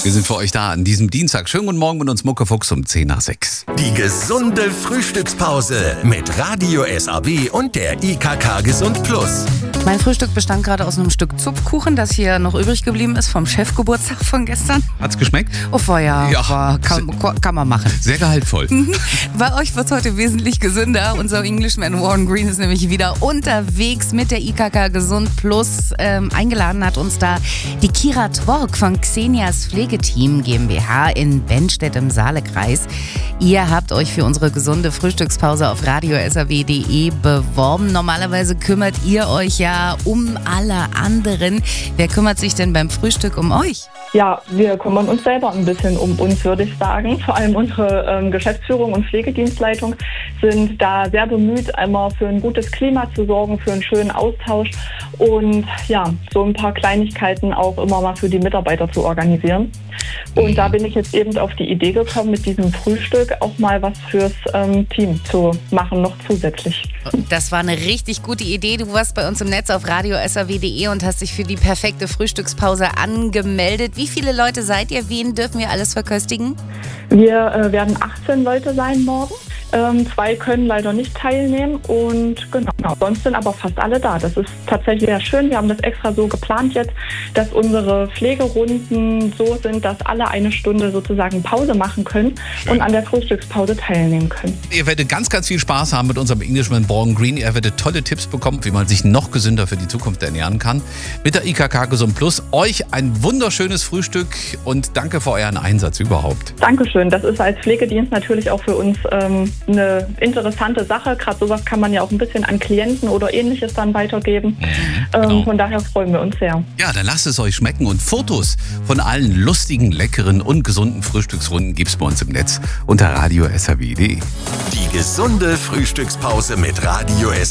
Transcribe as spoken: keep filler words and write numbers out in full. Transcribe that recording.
Wir sind für euch da an diesem Dienstag. Schönen guten Morgen mit uns Muckefuchs um zehn nach sechs. Die gesunde Frühstückspause mit Radio S A B und der I K K Gesund Plus. Mein Frühstück bestand gerade aus einem Stück Zupfkuchen, das hier noch übrig geblieben ist vom Chefgeburtstag von gestern. Hat's geschmeckt? Oh, war ja, Ja. war, kann, kann man machen. Sehr gehaltvoll. Bei euch wird es heute wesentlich gesünder. Unser Englishman Warren Green ist nämlich wieder unterwegs mit der I K K Gesund Plus. Ähm, eingeladen hat uns da die Kira Twork von Xenias Pflegeteam GmbH in Benstedt im Saalekreis. Ihr habt euch für unsere gesunde Frühstückspause auf radio s a b punkt d e beworben. Normalerweise kümmert ihr euch ja um alle anderen. Wer kümmert sich denn beim Frühstück um euch? Ja, wir kümmern uns selber ein bisschen um uns, würde ich sagen. Vor allem unsere ähm, Geschäftsführung und Pflegedienstleitung sind da sehr bemüht, einmal für ein gutes Klima zu sorgen, für einen schönen Austausch und ja, so ein paar Kleinigkeiten auch immer mal für die Mitarbeiter zu organisieren. Und da bin ich jetzt eben auf die Idee gekommen, mit diesem Frühstück auch mal was fürs ähm, Team zu machen, noch zusätzlich. Das war eine richtig gute Idee. Du warst bei uns im Netz auf radio s a b punkt d e und hast dich für die perfekte Frühstückspause angemeldet. Wie viele Leute seid ihr? Wen dürfen wir alles verköstigen? Wir äh, werden achtzehn Leute sein morgen. Ähm, zwei können leider nicht teilnehmen und genau, sonst sind aber fast alle da. Das ist tatsächlich sehr schön. Wir haben das extra so geplant jetzt, dass unsere Pflegerunden so sind, dass alle eine Stunde sozusagen Pause machen können schön. Und an der Frühstückspause teilnehmen können. Ihr werdet ganz, ganz viel Spaß haben mit unserem Englishman Warren Green. Ihr werdet tolle Tipps bekommen, wie man sich noch gesünder für die Zukunft ernähren kann. Mit der I K K Gesund Plus. Euch ein wunderschönes Frühstück und danke für euren Einsatz überhaupt. Dankeschön. Das ist als Pflegedienst natürlich auch für uns ähm, eine interessante Sache. Gerade sowas kann man ja auch ein bisschen an Klienten oder Ähnliches dann weitergeben. Mhm, genau. ähm, von daher freuen wir uns sehr. Ja, dann lasst es euch schmecken und Fotos von allen lustigen, leckeren und gesunden Frühstücksrunden gibt's bei uns im Netz unter radio s a b punkt d e. Die gesunde Frühstückspause mit Radio S